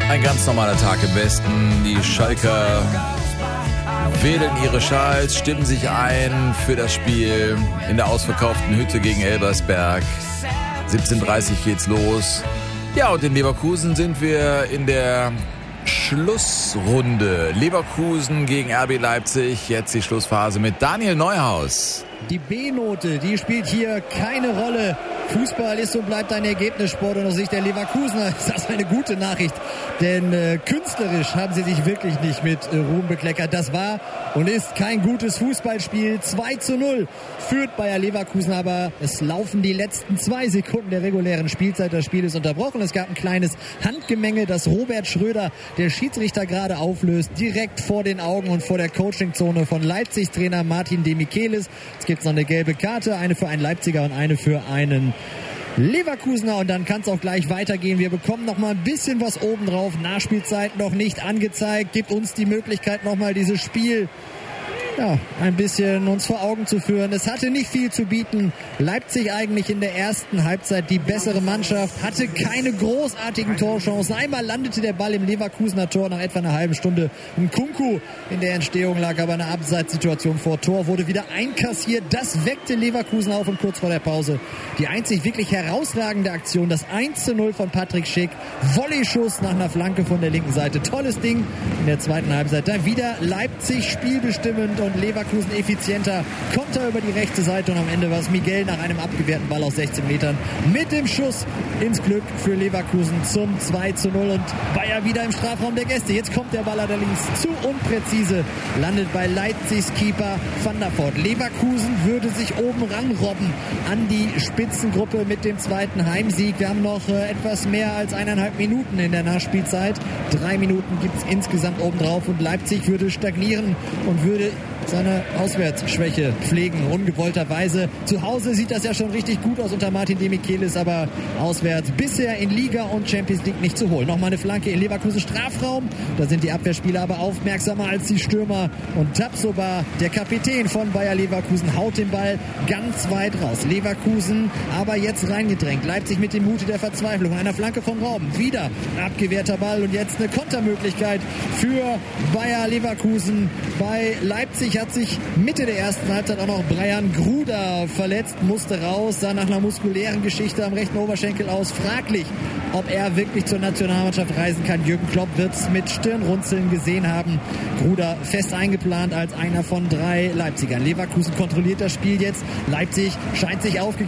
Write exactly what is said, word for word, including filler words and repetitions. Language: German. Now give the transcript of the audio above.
Ein ganz normaler Tag im Westen. Die Schalker wählen ihre Schals, stimmen sich ein für das Spiel in der ausverkauften Hütte gegen Elversberg. siebzehn Uhr dreißig geht's los. Ja, und in Leverkusen sind wir in der Schlussrunde. Leverkusen gegen R B Leipzig. Jetzt die Schlussphase mit Daniel Neuhaus. Die B-Note, die spielt hier keine Rolle. Fußball ist und bleibt ein Ergebnissport und aus Sicht der Leverkusener ist das eine gute Nachricht. Denn äh, künstlerisch haben sie sich wirklich nicht mit äh, Ruhm bekleckert. Das war und ist kein gutes Fußballspiel. zwei zu null führt Bayer Leverkusen, aber es laufen die letzten zwei Sekunden der regulären Spielzeit. Das Spiel ist unterbrochen. Es gab ein kleines Handgemenge, das Robert Schröder, der Schiedsrichter, gerade auflöst, direkt vor den Augen und vor der Coachingzone von Leipzig-Trainer Martin Demichelis. Jetzt gibt es noch eine gelbe Karte, eine für einen Leipziger und eine für einen Leverkusener, und dann kann es auch gleich weitergehen. Wir bekommen noch mal ein bisschen was obendrauf. Nachspielzeit noch nicht angezeigt. Gibt uns die Möglichkeit, noch mal dieses Spiel ja, ein bisschen uns vor Augen zu führen. Es hatte nicht viel zu bieten. Leipzig eigentlich in der ersten Halbzeit die bessere Mannschaft, hatte keine großartigen Torchancen. Einmal landete der Ball im Leverkusener Tor nach etwa einer halben Stunde. Nkunku in der Entstehung lag aber eine Abseitssituation vor Tor, wurde wieder einkassiert. Das weckte Leverkusen auf und kurz vor der Pause die einzig wirklich herausragende Aktion, das eins zu null von Patrick Schick. Volleyschuss nach einer Flanke von der linken Seite. Tolles Ding in der zweiten Halbzeit. Dann wieder Leipzig spielbestimmend und Leverkusen effizienter. Konter über die rechte Seite und am Ende war es Miguel nach einem abgewehrten Ball aus sechzehn Metern mit dem Schuss ins Glück für Leverkusen zum zwei zu null und Bayer wieder im Strafraum der Gäste. Jetzt kommt der Ball allerdings zu unpräzise, landet bei Leipzigs Keeper Van der Voort. Leverkusen würde sich oben ranrobben an die Spitzengruppe mit dem zweiten Heimsieg. Wir haben noch äh, etwas mehr als eineinhalb Minuten in der Nachspielzeit. Drei Minuten gibt es insgesamt obendrauf und Leipzig würde stagnieren und würde seine Auswärtsschwäche pflegen, ungewollterweise. Zu Hause sieht das ja schon richtig gut aus unter Martin Demichelis, aber auswärts bisher in Liga und Champions League nicht zu holen. Nochmal eine Flanke in Leverkusen Strafraum. Da sind die Abwehrspieler aber aufmerksamer als die Stürmer. Und Tapsoba, der Kapitän von Bayer Leverkusen, haut den Ball ganz weit raus. Leverkusen aber jetzt reingedrängt. Leipzig mit dem Mute der Verzweiflung. Einer Flanke von Rauben. Wieder abgewehrter Ball und jetzt eine Kontermöglichkeit für Bayer Leverkusen. Bei Leipzig hat sich Mitte der ersten Halbzeit auch noch Brian Gruda verletzt, musste raus, sah nach einer muskulären Geschichte am rechten Oberschenkel aus. Fraglich, ob er wirklich zur Nationalmannschaft reisen kann. Jürgen Klopp wird es mit Stirnrunzeln gesehen haben. Gruda fest eingeplant als einer von drei Leipzigern. Leverkusen kontrolliert das Spiel jetzt. Leipzig scheint sich aufgegeben